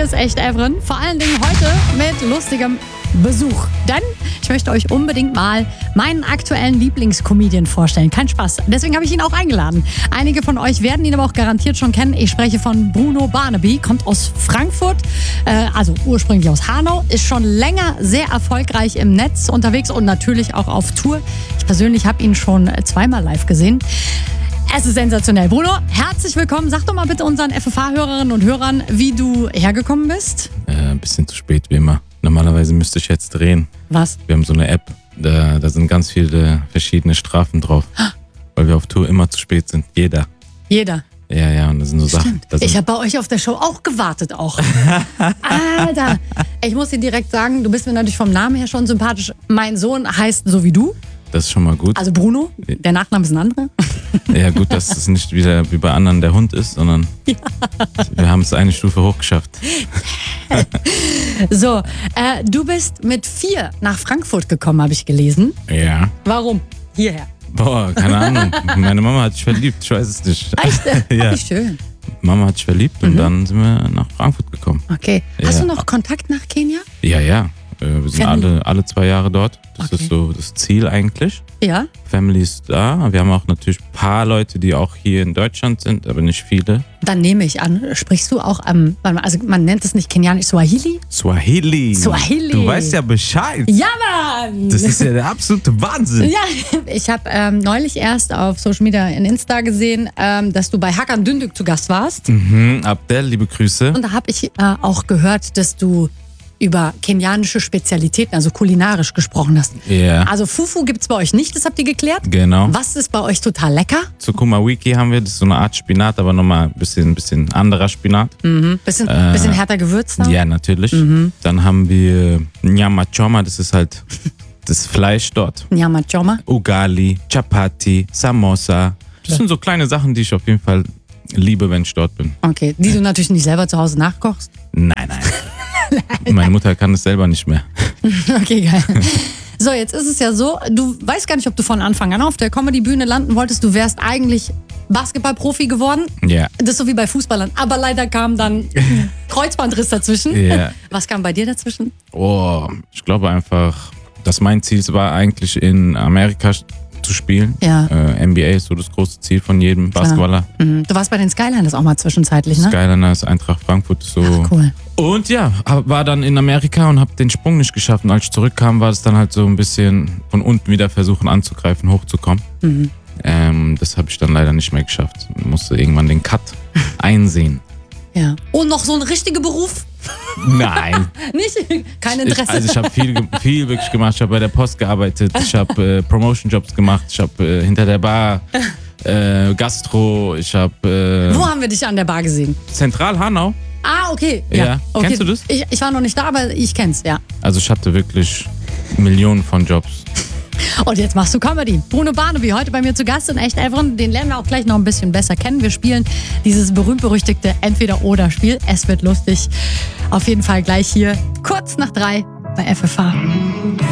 Hier ist echt Evren. Vor allen Dingen heute mit lustigem Besuch. Denn ich möchte euch unbedingt mal meinen aktuellen Lieblingscomedian vorstellen. Kein Spaß. Deswegen habe ich ihn auch eingeladen. Einige von euch werden ihn aber auch garantiert schon kennen. Ich spreche von Bruno Barnaby, kommt aus Frankfurt, also ursprünglich aus Hanau, ist schon länger sehr erfolgreich im Netz unterwegs und natürlich auch auf Tour. Ich persönlich habe ihn schon zweimal live gesehen. Es ist sensationell. Bruno, herzlich willkommen. Sag doch mal bitte unseren FFH-Hörerinnen und Hörern, wie du hergekommen bist. Ein bisschen zu spät, wie immer. Normalerweise müsste ich jetzt drehen. Was? Wir haben so eine App, da sind ganz viele verschiedene Strafen drauf. Weil wir auf Tour immer zu spät sind. Jeder. Ja, und das sind so Sachen. Ich habe bei euch auf der Show auch gewartet auch. Alter, ich muss dir direkt sagen, du bist mir natürlich vom Namen her schon sympathisch. Mein Sohn heißt so wie du. Das ist schon mal gut. Also Bruno, der Nachname ist ein anderer. Ja gut, dass es nicht wieder wie bei anderen der Hund ist, sondern wir haben es eine Stufe hochgeschafft. So, du bist mit 4 nach Frankfurt gekommen, habe ich gelesen. Ja. Warum? Hierher. Boah, keine Ahnung. Meine Mama hat sich verliebt, ich weiß es nicht. Echt? Ja. Wie schön. Mama hat sich verliebt und dann sind wir nach Frankfurt gekommen. Okay. Ja. Hast du noch Kontakt nach Kenia? Ja. Wir sind alle 2 Jahre dort. Das Okay. ist so das Ziel eigentlich. Ja. Family ist da. Wir haben auch natürlich ein paar Leute, die auch hier in Deutschland sind, aber nicht viele. Dann nehme ich an, sprichst du auch also man nennt es nicht kenianisch, Swahili? Swahili. Du weißt ja Bescheid. Ja, Mann! Das ist ja der absolute Wahnsinn. Ja, ich habe neulich erst auf Social Media in Insta gesehen, dass du bei Hakan Dündük zu Gast warst. Abdel, liebe Grüße. Und da habe ich auch gehört, dass du über kenianische Spezialitäten, also kulinarisch gesprochen hast. Ja. Also Fufu gibt's bei euch nicht, das habt ihr geklärt? Genau. Was ist bei euch total lecker? Sukuma Wiki haben wir, das ist so eine Art Spinat, aber nochmal ein bisschen anderer Spinat. Bisschen härter gewürzt? Ja, natürlich. Dann haben wir Nyama Choma, das ist halt das Fleisch dort. Nyama Choma. Ugali, Chapati, Samosa. Das sind so kleine Sachen, die ich auf jeden Fall liebe, wenn ich dort bin. Okay, die du natürlich nicht selber zu Hause nachkochst. Nein. Meine Mutter kann es selber nicht mehr. Okay, geil. So, jetzt ist es ja so, du weißt gar nicht, ob du von Anfang an auf der Comedy-Bühne landen wolltest. Du wärst eigentlich Basketballprofi geworden. Ja. Das ist so wie bei Fußballern. Aber leider kam dann Kreuzbandriss dazwischen. Ja. Was kam bei dir dazwischen? Oh, ich glaube einfach, dass mein Ziel war eigentlich in Amerika zu spielen. Ja. NBA ist so das große Ziel von jedem Basketballer. Du warst bei den Skyliners auch mal zwischenzeitlich, ne? Skyliners, Eintracht Frankfurt ist so. Ach, cool. Und ja, war dann in Amerika und habe den Sprung nicht geschafft. Und als ich zurückkam, war es dann halt so ein bisschen von unten wieder versuchen anzugreifen, hochzukommen. Das habe ich dann leider nicht mehr geschafft. Musste irgendwann den Cut einsehen. Ja. Und noch so ein richtiger Beruf? Nein. Nicht? Kein Interesse. Ich habe viel wirklich gemacht. Ich habe bei der Post gearbeitet. Ich habe Promotion-Jobs gemacht. Ich habe hinter der Bar Gastro. Ich habe Wo haben wir dich an der Bar gesehen? Zentral Hanau. Ah, okay. Ja. Okay. Kennst du das? Ich war noch nicht da, aber ich kenn's, ja. Also ich hatte wirklich Millionen von Jobs. Und jetzt machst du Comedy. Bruno Barnaby, heute bei mir zu Gast in Echt Evren. Den lernen wir auch gleich noch ein bisschen besser kennen. Wir spielen dieses berühmt-berüchtigte Entweder-Oder-Spiel. Es wird lustig. Auf jeden Fall gleich hier, kurz nach 3 bei FFH.